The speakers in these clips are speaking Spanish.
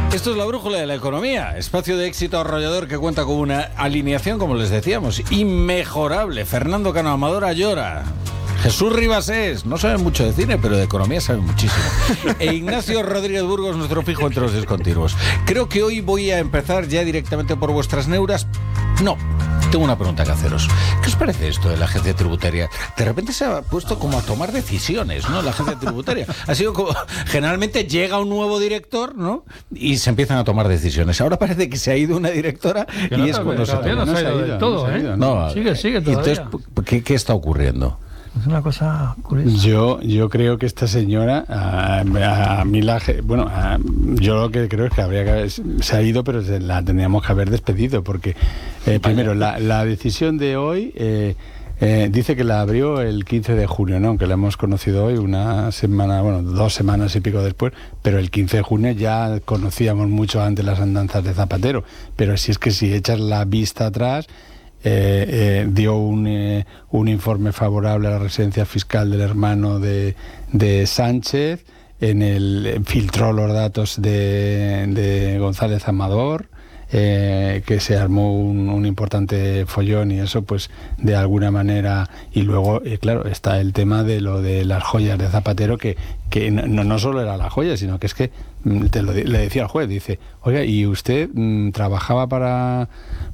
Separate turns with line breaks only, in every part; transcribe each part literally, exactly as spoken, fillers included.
Esto es la brújula de la economía, espacio de éxito arrollador que cuenta con una alineación, como les decíamos, inmejorable. Fernando Cano Amadora llora. Jesús Ribasés, no sabe mucho de cine, pero de economía sabe muchísimo. E Ignacio Rodríguez Burgos, nuestro fijo entre los discontinuos. Creo que hoy voy a empezar ya directamente por vuestras neuras. No, tengo una pregunta que haceros. ¿Qué os parece esto de la agencia tributaria? De repente se ha puesto como a tomar decisiones, ¿no? La agencia tributaria. Ha sido como... Generalmente llega un nuevo director, ¿no? Y se empiezan a tomar decisiones. Ahora parece que se ha ido una directora y no, es cuando se toma.
No, no se ha ido del todo, ¿eh?
No,
sigue, sigue todavía.
Entonces, ¿qué, qué está ocurriendo?
Es una cosa curiosa.
Yo, yo creo que esta señora, a, a, a mí la, bueno, a, yo lo que creo es que habría que haber, se ha ido, pero se la tendríamos que haber despedido, porque eh, primero la, la decisión de hoy eh, eh, dice que la abrió el quince de junio, ¿no? Aunque la hemos conocido hoy una semana, bueno, dos semanas y pico después, pero el quince de junio ya conocíamos mucho antes las andanzas de Zapatero. Pero si es que si echas la vista atrás, Eh, eh, dio un, eh, un informe favorable a la residencia fiscal del hermano de, de Sánchez, en el filtró los datos de, de González Amador, eh, que se armó un, un importante follón y eso pues de alguna manera, y luego eh, claro está el tema de lo de las joyas de Zapatero, que, que no, no solo era la joya, sino que es que te lo, le decía al juez, dice, oiga, ¿y usted mmm, trabajaba para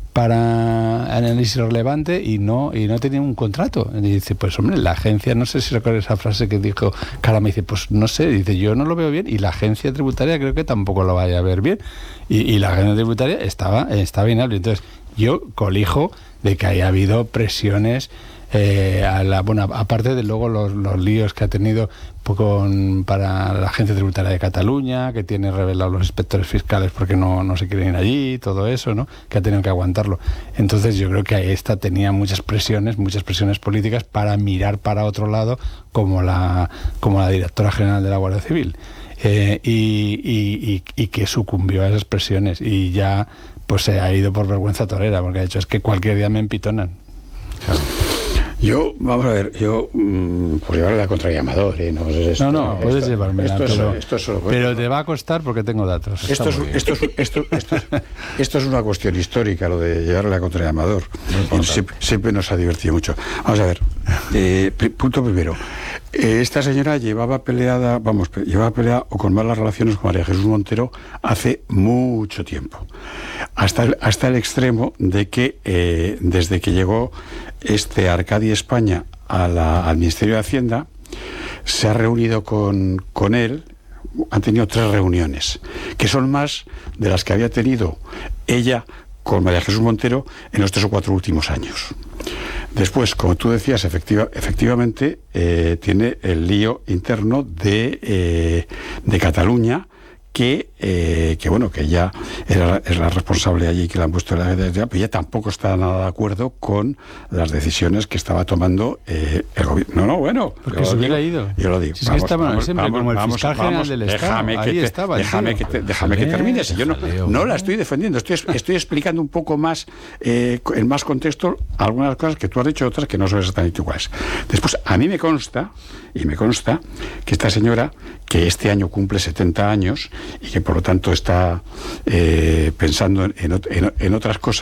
para análisis relevante y no y no tenía un contrato? Y dice, pues hombre, la agencia, no sé si recuerda esa frase que dijo Carame, dice, pues no sé, dice, yo no lo veo bien y la agencia tributaria creo que tampoco lo vaya a ver bien. Y, y la agencia tributaria estaba, estaba inhábil. Entonces, yo colijo de que haya habido presiones eh, a la, bueno, aparte de luego los, los líos que ha tenido con, para la Agencia Tributaria de Cataluña, que tiene revelados los inspectores fiscales porque no, no se quieren ir allí, todo eso, ¿no? Que ha tenido que aguantarlo. Entonces yo creo que esta tenía muchas presiones, muchas presiones políticas para mirar para otro lado, como la, como la directora general de la Guardia Civil, eh, y, y, y, y que sucumbió a esas presiones y ya pues se ha ido por vergüenza torera, porque ha dicho, es que cualquier día me empitonan.
Claro. Yo, vamos a ver, yo, mmm, por llevarle la contraria a Amador, ¿eh? No, esto,
no, no, puedes llevarme
esto,
pero,
es, esto es solo,
pero te va a costar porque tengo datos.
Esto es, esto, es, esto, esto, es, esto es una cuestión histórica, lo de llevarle la contraria a Amador. Siempre, siempre nos ha divertido mucho. Vamos a ver, eh, punto primero. Eh, esta señora llevaba peleada, vamos, llevaba peleada o con malas relaciones con María Jesús Montero hace mucho tiempo. Hasta el, hasta el extremo de que eh, desde que llegó este Arcadi España a la, al Ministerio de Hacienda, se ha reunido con, con él, han tenido tres reuniones, que son más de las que había tenido ella con María Jesús Montero en los tres o cuatro últimos años. Después, como tú decías, efectiva, efectivamente eh, tiene el lío interno de, eh, de Cataluña, que, eh, que bueno, que ella era, es la responsable allí, que la han puesto en la pero ella tampoco está nada de acuerdo con las decisiones que estaba tomando eh, el gobierno. No, no, bueno.
Porque se hubiera ido.
Yo lo digo.
Si es que estaba vamos, siempre
vamos,
como el
vamos,
fiscal general
vamos,
del Estado.
Déjame
Ahí
que te,
estaba.
Déjame que, te, déjame que termine. Si yo no, no la estoy defendiendo, estoy, estoy explicando un poco más, eh, en más contexto, algunas cosas que tú has dicho, otras que no son exactamente iguales. Después, a mí me consta, y me consta, que esta señora, que este año cumple setenta años, y que por lo tanto está eh, pensando en, en, en otras cosas,